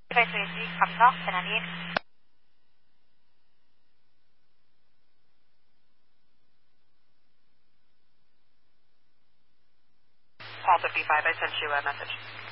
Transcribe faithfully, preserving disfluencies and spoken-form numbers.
Facility comes off, Penalty. Paul fifty-five, I sent you a message.